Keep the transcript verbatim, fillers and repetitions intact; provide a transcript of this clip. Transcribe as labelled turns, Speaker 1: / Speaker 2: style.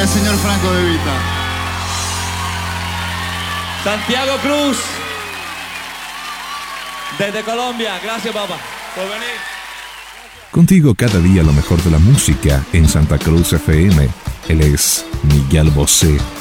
Speaker 1: señor Franco De Vita.
Speaker 2: Santiago Cruz, desde Colombia. Gracias, papá, por venir.
Speaker 3: Contigo cada día lo mejor de la música en Santa Cruz F M. Él es Miguel Bosé.